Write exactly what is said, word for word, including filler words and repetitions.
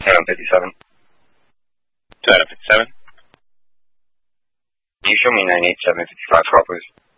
Adam fifty-seven. To Adam fifty-seven. Can you show me nine eight seven fifty-five call, please?